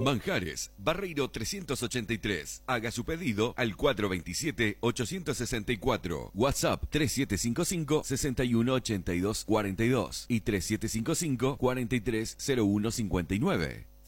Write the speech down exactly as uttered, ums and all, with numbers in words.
Manjares, Barreiro trescientos ochenta y tres. Haga su pedido al cuatro dos siete, ocho seis cuatro. WhatsApp tres siete cinco cinco, seis uno ocho dos cuatro dos y tres siete cinco cinco, cuatro tres cero uno cinco nueve.